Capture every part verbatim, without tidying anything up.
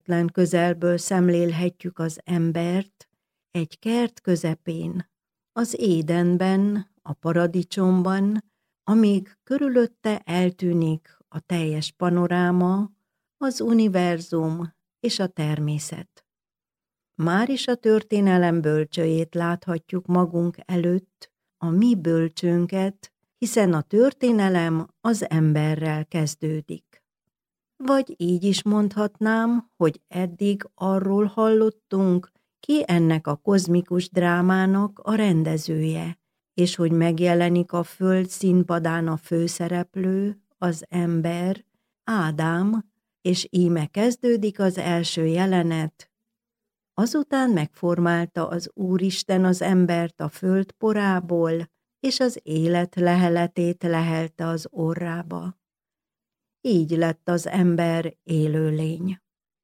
közvetlen közelből szemlélhetjük az embert egy kert közepén, az Édenben, a paradicsomban, amíg körülötte eltűnik a teljes panoráma, az univerzum és a természet. Máris a történelem bölcsőjét láthatjuk magunk előtt, a mi bölcsőnket, hiszen a történelem az emberrel kezdődik. Vagy így is mondhatnám, hogy eddig arról hallottunk, ki ennek a kozmikus drámának a rendezője, és hogy megjelenik a föld színpadán a főszereplő, az ember, Ádám, és íme kezdődik az első jelenet. Azután megformálta az Úristen az embert a föld porából, és az élet leheletét lehelte az orrába. Így lett az ember élőlény.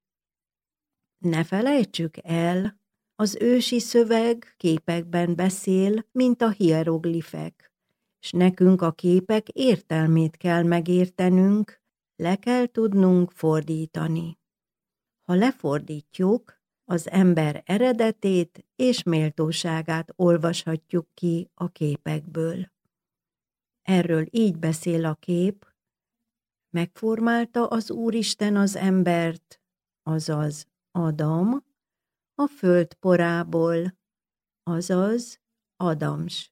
Ne felejtsük el, az ősi szöveg képekben beszél, mint a hieroglifek, s nekünk a képek értelmét kell megértenünk, le kell tudnunk fordítani. Ha lefordítjuk, az ember eredetét és méltóságát olvashatjuk ki a képekből. Erről így beszél a kép: megformálta az Úristen az embert, azaz Adam, a föld porából, azaz Adams.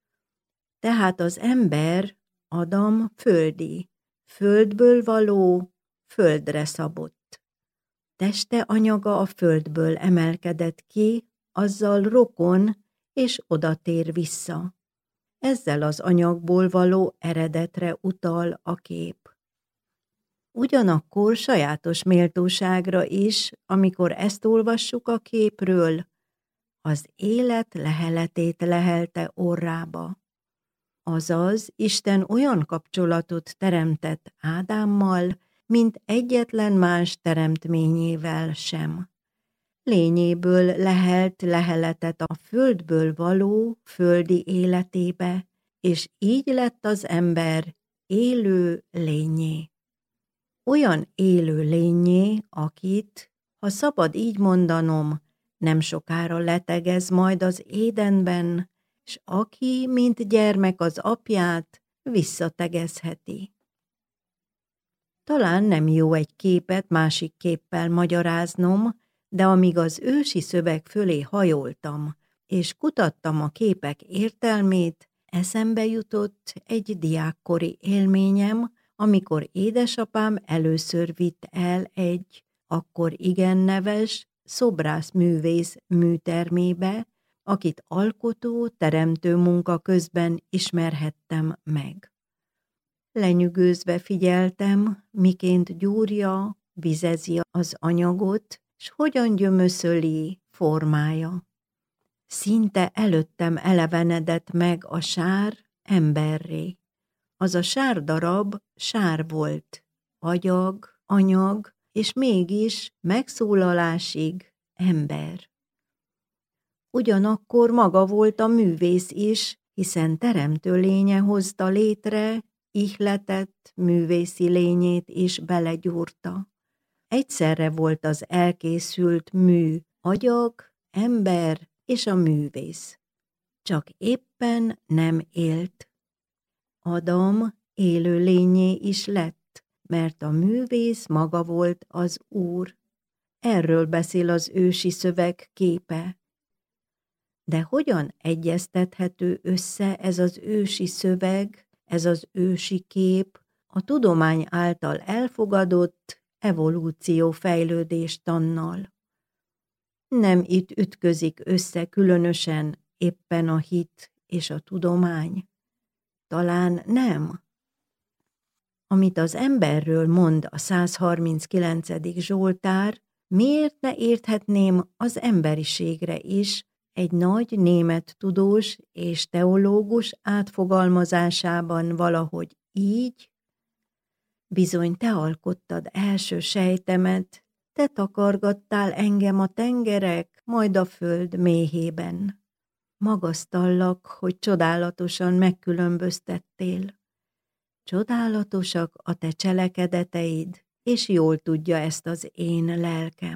Tehát az ember, Adam földi, földből való, földre szabott. Teste anyaga a földből emelkedett ki, azzal rokon, és odatér vissza. Ezzel az anyagból való eredetre utal a kép. Ugyanakkor sajátos méltóságra is, amikor ezt olvassuk a képről, az élet leheletét lehelte orrába. Azaz, Isten olyan kapcsolatot teremtett Ádámmal, mint egyetlen más teremtményével sem. Lényéből lehelt leheletet a földből való földi életébe, és így lett az ember élő lényé. Olyan élő lényé, akit, ha szabad így mondanom, nem sokára letegez majd az Édenben, s aki, mint gyermek az apját, visszategezheti. Talán nem jó egy képet másik képpel magyaráznom, de amíg az ősi szöveg fölé hajoltam, és kutattam a képek értelmét, eszembe jutott egy diákkori élményem, amikor édesapám először vitt el egy, akkor igen neves, szobrászművész műtermébe, akit alkotó, teremtő munka közben ismerhettem meg. Lenyűgözve figyeltem, miként gyúrja, vizezi az anyagot, s hogyan gyömöszöli, formálja. Szinte előttem elevenedett meg a sár emberré. Az a sár darab sár volt, agyag, anyag, és mégis megszólalásig ember. Ugyanakkor maga volt a művész is, hiszen teremtő lénye hozta létre, ihletett művészi lényét is belegyúrta. Egyszerre volt az elkészült mű, agyag, ember és a művész. Csak éppen nem élt. Adam élő lényé is lett, mert a művész maga volt az Úr. Erről beszél az ősi szöveg képe. De hogyan egyeztethető össze ez az ősi szöveg, ez az ősi kép a tudomány által elfogadott evolúció fejlődés tannal? Nem itt ütközik össze különösen éppen a hit és a tudomány? Talán nem. Amit az emberről mond a százharminckilencedik Zsoltár, miért ne érthetném az emberiségre is, egy nagy német tudós és teológus átfogalmazásában valahogy így? Bizony te alkottad első sejtemet, te takargattál engem a tengerek, majd a föld méhében. Magasztallak, hogy csodálatosan megkülönböztettél. Csodálatosak a te cselekedeteid, és jól tudja ezt az én lelkem.